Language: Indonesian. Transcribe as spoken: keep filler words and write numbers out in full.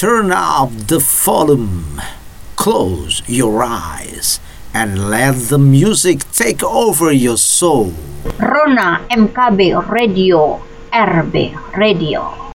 turn up the volume, close your eyes, and let the music take over your soul. Rona M K B Radio, R B Radio.